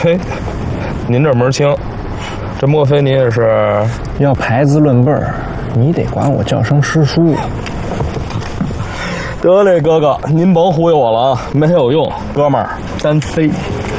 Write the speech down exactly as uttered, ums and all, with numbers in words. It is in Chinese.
嘿，您这门清，这莫非您也是要排字论辈儿，你得管我叫声师叔。 得嘞，哥哥，您甭忽悠我了啊，没有用，哥们儿单飞。